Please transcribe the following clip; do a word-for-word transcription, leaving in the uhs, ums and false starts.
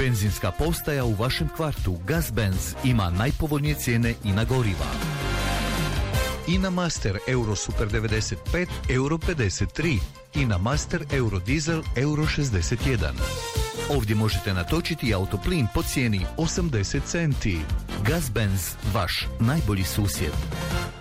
Benzinska postaja u vašem kvartu Gazbenz ima najpovoljnije cijene i na goriva. Ina Master Euro Super devedeset pet euro pedeset tri, Ina Master Euro Diesel euro šezdeset jedan. Ovdje možete natočiti autoplin po cijeni osamdeset centi. Gazbenz, vaš najbolji susjed.